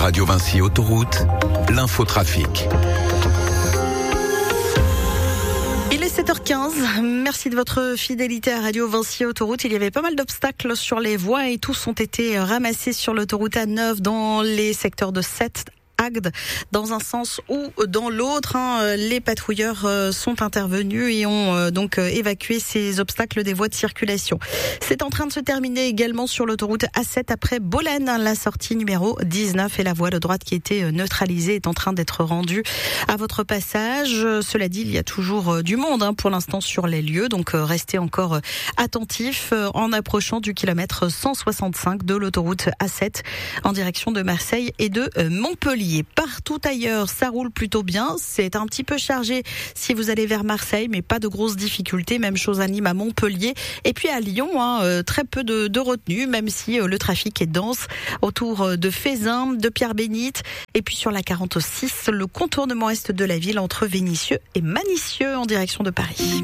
Radio Vinci Autoroute, l'infotrafic. Il est 7h15, merci de votre fidélité à Radio Vinci Autoroute. Il y avait pas mal d'obstacles sur les voies et tous ont été ramassés sur l'autoroute A9 dans les secteurs de 7 Agde, dans un sens ou dans l'autre. Les patrouilleurs sont intervenus et ont donc évacué ces obstacles des voies de circulation. C'est en train de se terminer également sur l'autoroute A7 après Bolène. La sortie numéro 19 et la voie de droite qui était neutralisée est en train d'être rendue à votre passage. Cela dit, il y a toujours du monde pour l'instant sur les lieux, donc restez encore attentifs en approchant du kilomètre 165 de l'autoroute A7 en direction de Marseille et de Montpellier. Partout ailleurs, ça roule plutôt bien. C'est un petit peu chargé si vous allez vers Marseille, mais pas de grosses difficultés. Même chose à Nîmes, à Montpellier. Et puis à Lyon, très peu de retenue, même si le trafic est dense autour de Fézin, de Pierre-Bénite. Et puis sur la 46, le contournement est de la ville entre Vénissieux et Manicieux en direction de Paris.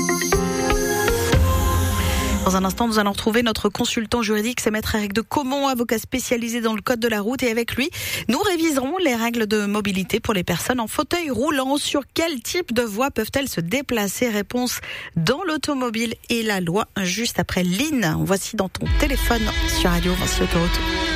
Dans un instant, nous allons retrouver notre consultant juridique, c'est Maître Eric de Caumont, avocat spécialisé dans le code de la route. Et avec lui, nous réviserons les règles de mobilité pour les personnes en fauteuil roulant. Sur quel type de voie peuvent-elles se déplacer? Réponse dans l'automobile et la loi, juste après Lynn. Voici dans ton téléphone sur Radio Vinci Autoroute.